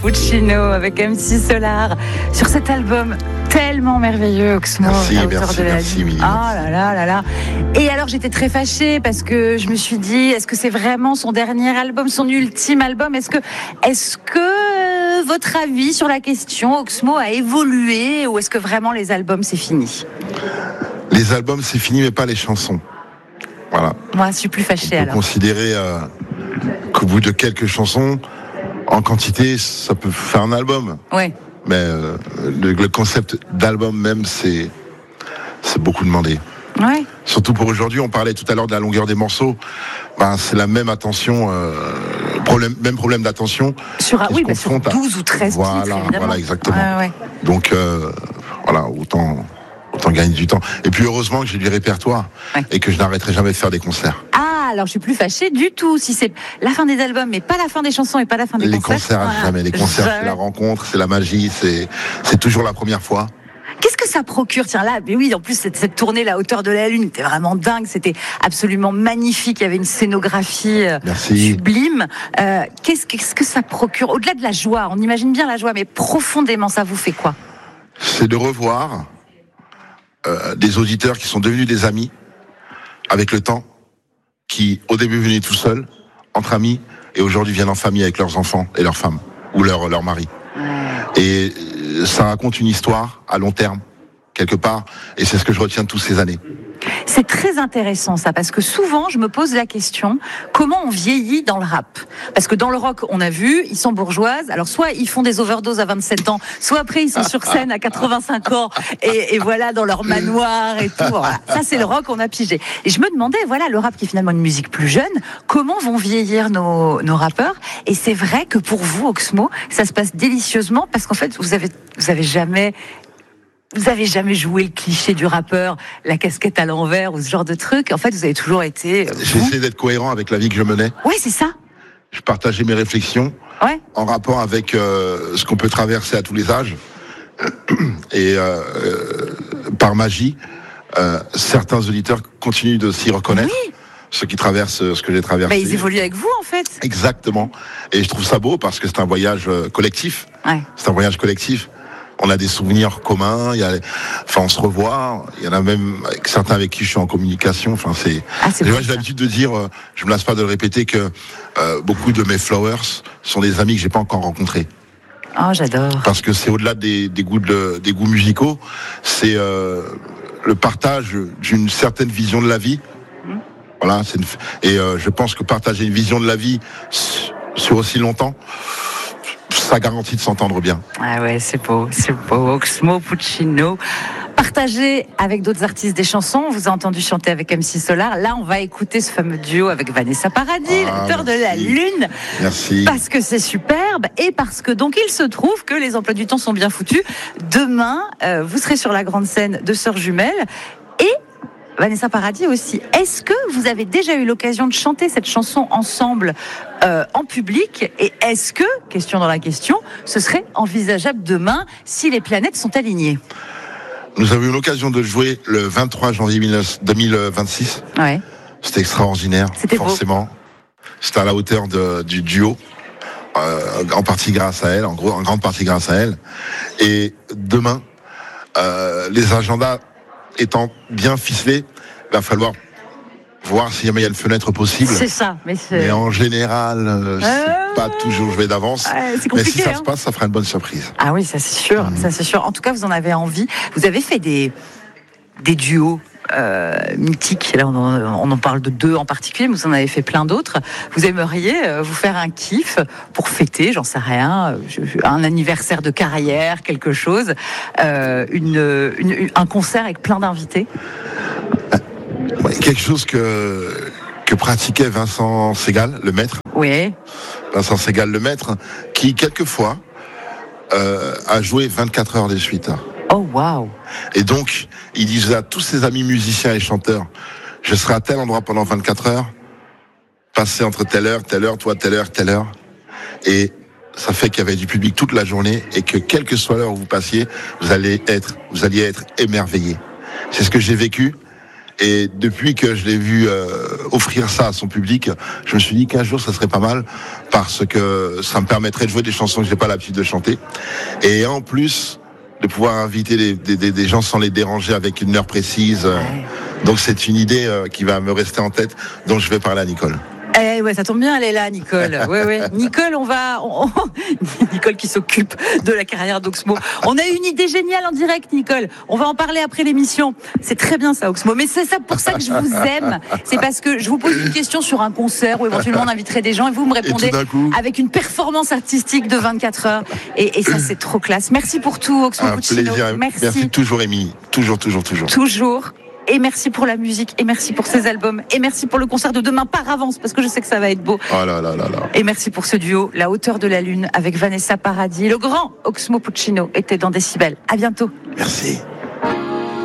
Puccino avec MC Solar sur cet album tellement merveilleux, Oxmo. Merci, Mylène. Ah là là là là. Et alors j'étais très fâchée parce que je me suis dit, est-ce que c'est vraiment son dernier album, son ultime album? Est-ce que votre avis sur la question, Oxmo, a évolué ou est-ce que vraiment les albums c'est fini? Les albums c'est fini, mais pas les chansons. Voilà. Moi, je suis plus fâchée alors. On peut considérer qu'au bout de quelques chansons, en quantité, ça peut faire un album. Ouais. Mais le concept d'album même, c'est beaucoup demandé. Ouais. Surtout pour aujourd'hui, on parlait tout à l'heure de la longueur des morceaux. C'est la même attention, même problème d'attention. Sur 12 ou 13 titres, évidemment. Voilà, exactement. Ouais. Donc, voilà, autant gagner du temps. Et puis heureusement que j'ai du répertoire et que je n'arrêterai jamais de faire des concerts. Ah, alors je suis plus fâchée du tout. Si c'est la fin des albums, mais pas la fin des chansons et pas la fin des concerts. Les concerts, jamais. Les concerts, c'est la rencontre, c'est la magie, c'est toujours la première fois. Qu'est-ce que ça procure? Tiens là, mais oui, en plus cette tournée, La Hauteur de la Lune, était vraiment dingue, c'était absolument magnifique, il y avait une scénographie sublime. Qu'est-ce que ça procure? Au-delà de la joie, on imagine bien la joie, mais profondément, ça vous fait quoi? C'est de revoir des auditeurs qui sont devenus des amis avec le temps, qui au début venaient tout seuls, entre amis, et aujourd'hui viennent en famille avec leurs enfants et leurs femmes, ou leur mari. Et ça raconte une histoire à long terme, quelque part, et c'est ce que je retiens de toutes ces années. C'est très intéressant ça, parce que souvent je me pose la question, comment on vieillit dans le rap? Parce que dans le rock, on a vu, ils sont bourgeoises, alors soit ils font des overdoses à 27 ans, soit après ils sont sur scène à 85 ans, et voilà, dans leur manoir et tout. Voilà. Ça c'est le rock, on a pigé. Et je me demandais, voilà, le rap qui est finalement une musique plus jeune, comment vont vieillir nos rappeurs? Et c'est vrai que pour vous, Oxmo, ça se passe délicieusement, parce qu'en fait, vous avez jamais joué le cliché du rappeur, la casquette à l'envers ou ce genre de truc. En fait, vous avez toujours été... J'ai essayé d'être cohérent avec la vie que je menais. Ouais, c'est ça. Je partageais mes réflexions en rapport avec ce qu'on peut traverser à tous les âges. Et par magie, certains auditeurs continuent de s'y reconnaître. Oui. Ceux qui traversent ce que j'ai traversé. Ils évoluent avec vous, en fait. Exactement. Et je trouve ça beau parce que c'est un voyage collectif. Ouais. C'est un voyage collectif. On a des souvenirs communs, on se revoit. Il y en a même certains avec qui je suis en communication. J'ai l'habitude de dire, je me lasse pas de le répéter, que beaucoup de mes flowers sont des amis que j'ai pas encore rencontrés. Oh, j'adore. Parce que c'est au-delà des goûts musicaux, c'est le partage d'une certaine vision de la vie. Voilà, je pense que partager une vision de la vie sur aussi longtemps, ça garantit de s'entendre bien. Ah ouais, c'est beau. Oxmo Puccino. Partagé avec d'autres artistes des chansons. On vous a entendu chanter avec MC Solar. Là, on va écouter ce fameux duo avec Vanessa Paradis, La Hauteur de la Lune. Merci. Parce que c'est superbe et parce que donc il se trouve que les emplois du temps sont bien foutus. Demain, vous serez sur la grande scène de Sœurs Jumelles et Vanessa Paradis aussi. Est-ce que vous avez déjà eu l'occasion de chanter cette chanson ensemble en public? Et est-ce que, question dans la question, ce serait envisageable demain si les planètes sont alignées? Nous avons eu l'occasion de jouer le 23 janvier 2026. Ouais. C'était extraordinaire, c'était forcément. Beau. C'était à la hauteur du duo, en partie grâce à elle, en grande partie grâce à elle. Et demain, les agendas étant bien ficelés, il va falloir voir s'il y a une fenêtre possible. C'est ça. Mais en général, c'est pas toujours joué d'avance. C'est compliqué, mais si ça se passe, ça fera une bonne surprise. Ah oui, ça c'est sûr. Ça c'est sûr. En tout cas, vous en avez envie. Vous avez fait des duos mythiques. Là, on en parle de 2 en particulier, mais vous en avez fait plein d'autres. Vous aimeriez vous faire un kiff pour fêter, j'en sais rien, un anniversaire de carrière, quelque chose, un concert avec plein d'invités? Quelque chose que pratiquait Vincent Segal, le maître. Oui. Vincent Segal, le maître, qui quelquefois a joué 24 heures de suite. Oh, waouh. Et donc, il disait à tous ses amis musiciens et chanteurs, je serai à tel endroit pendant 24 heures, passer entre telle heure, toi, telle heure. Et ça fait qu'il y avait du public toute la journée et que quelle que soit l'heure où vous passiez, vous alliez être émerveillés. C'est ce que j'ai vécu. Et depuis que je l'ai vu offrir ça à son public, je me suis dit qu'un jour ça serait pas mal parce que ça me permettrait de jouer des chansons que j'ai pas l'habitude de chanter. Et en plus de pouvoir inviter des gens sans les déranger avec une heure précise. Donc c'est une idée qui va me rester en tête, dont je vais parler à Nicole. Ouais, ça tombe bien, elle est là, Nicole. Ouais. Nicole, Nicole qui s'occupe de la carrière d'Oxmo. On a eu une idée géniale en direct, Nicole. On va en parler après l'émission. C'est très bien ça, Oxmo. Mais c'est ça pour ça que je vous aime. C'est parce que je vous pose une question sur un concert où éventuellement on inviterait des gens et vous me répondez avec une performance artistique de 24 heures. Et ça, c'est trop classe. Merci pour tout, Oxmo Puccino. Plaisir. Merci toujours, Émilie. Toujours. Toujours. Et merci pour la musique, et merci pour ces albums, et merci pour le concert de demain par avance, parce que je sais que ça va être beau. Oh là là. Et merci pour ce duo, La Hauteur de la Lune, avec Vanessa Paradis. Le grand Oxmo Puccino était dans Décibel. À bientôt. Merci.